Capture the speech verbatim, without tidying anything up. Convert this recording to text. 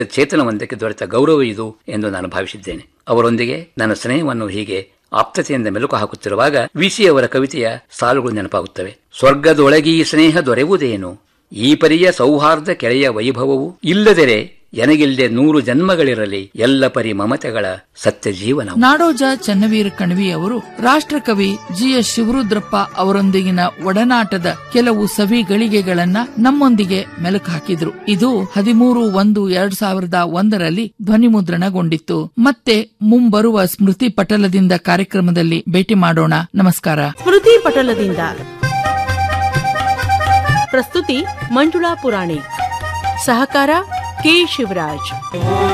ಚೇತನವಂತಕ್ಕೆ ದೊರೆತ ಗೌರವ ಇದು ಎಂದು ನಾನು ಭಾವಿಸಿದ್ದೇನೆ. ಅವರೊಂದಿಗೆ ನನ್ನ ಸ್ನೇಹವನ್ನು ಹೀಗೆ ಆಪ್ತತೆಯಿಂದ ಮೆಲುಕು ಹಾಕುತ್ತಿರುವಾಗ ವಿಸಿ ಅವರ ಕವಿತೆಯ ಸಾಲುಗಳು ನೆನಪಾಗುತ್ತವೆ. ಸ್ವರ್ಗದೊಳಗೀ ಸ್ನೇಹ ದೊರೆಯುವುದೇನು, ಈ ಪರಿಯ ಸೌಹಾರ್ದ ಕೆಳೆಯ ವೈಭವವು ಇಲ್ಲದರೆ ಎನಗಿಲ್ದೆ ನೂರು ಜನ್ಮಗಳಿರಲಿ, ಎಲ್ಲ ಪರಿ ಮಮತೆಗಳ ಸತ್ಯ ಜೀವನ. ನಾಡೋಜ ಚನ್ನವೀರ ಕಣವಿ ಅವರು ರಾಷ್ಟ್ರಕವಿ ಜಿ ಎಸ್ ಶಿವರುದ್ರಪ್ಪ ಅವರೊಂದಿಗಿನ ಒಡನಾಟದ ಕೆಲವು ಸವಿ ಗಳಿಗೆಗಳನ್ನ ನಮ್ಮೊಂದಿಗೆ ಮೆಲುಕು ಹಾಕಿದ್ರು. ಇದು ಹದಿಮೂರು ಒಂದು ಎರಡ್ ಸಾವಿರದ ಒಂದರಲ್ಲಿ ಧ್ವನಿಮುದ್ರಣಗೊಂಡಿತ್ತು. ಮತ್ತೆ ಮುಂಬರುವ ಸ್ಮೃತಿ ಪಟಲದಿಂದ ಕಾರ್ಯಕ್ರಮದಲ್ಲಿ ಭೇಟಿ ಮಾಡೋಣ. ನಮಸ್ಕಾರ. ಸ್ಮೃತಿ ಪಟಲದಿಂದ ಪ್ರಸ್ತುತಿ ಮಂಜುಳಾ ಪುರಾಣಿಕ್, ಸಹಕಾರ ಕೆ ಶಿವರಾಜ್.